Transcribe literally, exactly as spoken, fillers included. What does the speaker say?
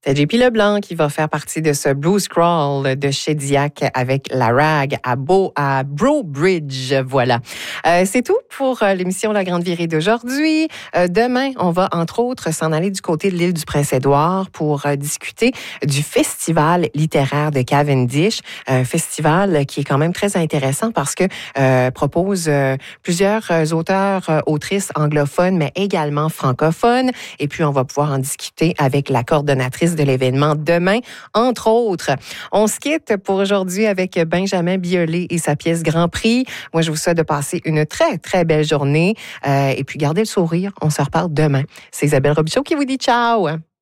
C'est J P Leblanc qui va faire partie de ce Blues Crawl de chez Diac avec la rag à, Beau, à Brobridge. Voilà. Euh, c'est tout pour euh, l'émission La Grande Virée d'aujourd'hui. Euh, demain, on va entre autres s'en aller du côté de l'île du Prince-Édouard pour euh, discuter du Festival littéraire de Cavendish. Un festival qui est quand même très intéressant parce que euh, propose euh, plusieurs euh, auteurs, euh, autrices anglophones, mais également francophones. Et puis, on va pouvoir en discuter avec la coordonnatrice de l'événement demain, entre autres. On se quitte pour aujourd'hui avec Benjamin Biolay et sa pièce Grand Prix. Moi, je vous souhaite de passer une très, très belle journée. Euh, et puis, gardez le sourire. On se reparle demain. C'est Isabelle Robichaud qui vous dit ciao!